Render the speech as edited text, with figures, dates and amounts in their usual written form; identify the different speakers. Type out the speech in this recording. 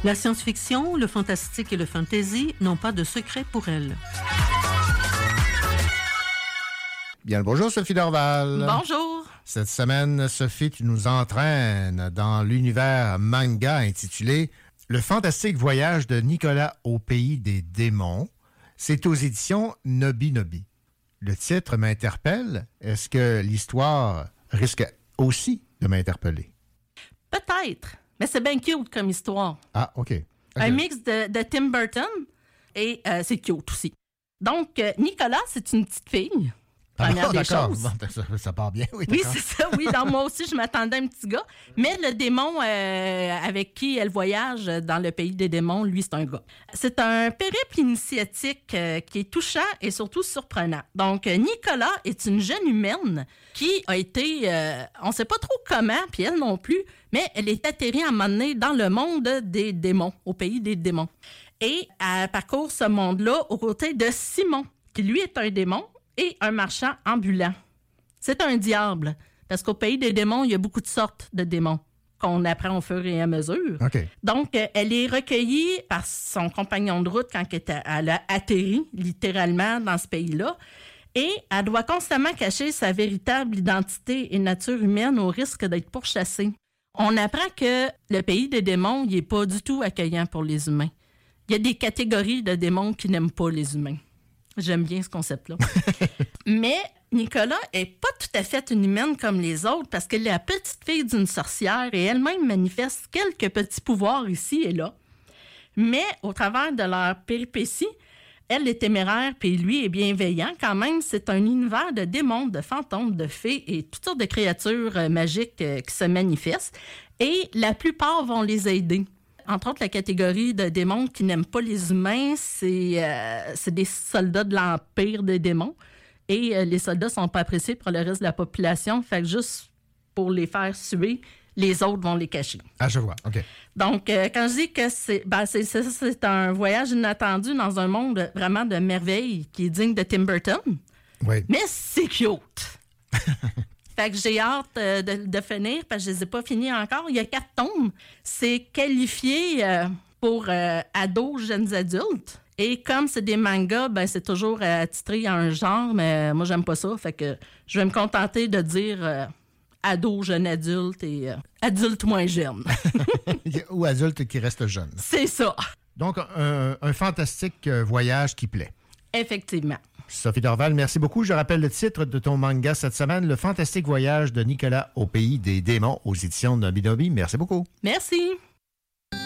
Speaker 1: La science-fiction, le fantastique et le fantasy n'ont pas de secret pour elle.
Speaker 2: Bien le bonjour, Sophie Dorval.
Speaker 1: Bonjour.
Speaker 2: Cette semaine, Sophie, tu nous entraînes dans l'univers manga intitulé « Le fantastique voyage de Nicolas au pays des démons ». C'est aux éditions Nobi Nobi. Le titre m'interpelle. Est-ce que l'histoire risque aussi de m'interpeller?
Speaker 3: Peut-être, mais c'est bien cute comme histoire.
Speaker 2: Ah, OK.
Speaker 3: Un mix de Tim Burton et c'est cute aussi. Donc, Nicolas, c'est une petite fille. Première des choses.
Speaker 2: Bon, ça part bien, oui.
Speaker 3: Oui, c'est ça, oui. Donc, moi aussi, je m'attendais à un petit gars. Mais le démon avec qui elle voyage dans le pays des démons, lui, c'est un gars. C'est un périple initiatique qui est touchant et surtout surprenant. Donc, Nicolas est une jeune humaine qui a été, on ne sait pas trop comment, puis elle non plus, mais elle est atterrie à un moment donné dans le monde des démons, au pays des démons. Et elle parcourt ce monde-là aux côtés de Simon, qui lui est un démon, et un marchand ambulant. C'est un diable, parce qu'au pays des démons, il y a beaucoup de sortes de démons qu'on apprend au fur et à mesure.
Speaker 2: Okay.
Speaker 3: Donc, elle est recueillie par son compagnon de route quand elle a atterri, littéralement, dans ce pays-là. Et elle doit constamment cacher sa véritable identité et nature humaine au risque d'être pourchassée. On apprend que le pays des démons, il n'est pas du tout accueillant pour les humains. Il y a des catégories de démons qui n'aiment pas les humains. J'aime bien ce concept-là. Mais Nicolas est pas tout à fait une humaine comme les autres parce qu'elle est la petite fille d'une sorcière et elle-même manifeste quelques petits pouvoirs ici et là. Mais au travers de leur péripéties, elle est téméraire puis lui est bienveillant. Quand même, c'est un univers de démons, de fantômes, de fées et toutes sortes de créatures magiques qui se manifestent. Et la plupart vont les aider. Entre autres, la catégorie de démons qui n'aiment pas les humains, c'est des soldats de l'Empire des démons. Et les soldats ne sont pas appréciés par le reste de la population. Fait que juste pour les faire suer, les autres vont les cacher.
Speaker 2: Ah, je vois. OK.
Speaker 3: Donc, quand je dis que c'est un voyage inattendu dans un monde vraiment de merveille qui est digne de Tim Burton,
Speaker 2: oui.
Speaker 3: Mais c'est cute. Fait que j'ai hâte de finir, parce que je ne les ai pas finis encore. Il y a 4 tomes. C'est qualifié pour ados, jeunes adultes. Et comme c'est des mangas, ben c'est toujours attitré à un genre, mais moi, j'aime pas ça. Fait que je vais me contenter de dire ado, jeune adulte et adulte moins jeune.
Speaker 2: Ou adulte qui reste jeune.
Speaker 3: C'est ça.
Speaker 2: Donc, un fantastique voyage qui plaît.
Speaker 3: Effectivement.
Speaker 2: Sophie Dorval, merci beaucoup. Je rappelle le titre de ton manga cette semaine, Le fantastique voyage de Nicolas au pays des démons aux éditions Nobi Nobi. Merci beaucoup.
Speaker 3: Merci.